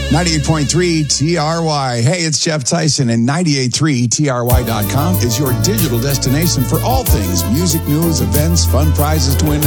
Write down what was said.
98.3 TRY. Hey, it's Jeff Tyson, and 98.3TRY.com is your digital destination for all things music news, events, fun prizes to win,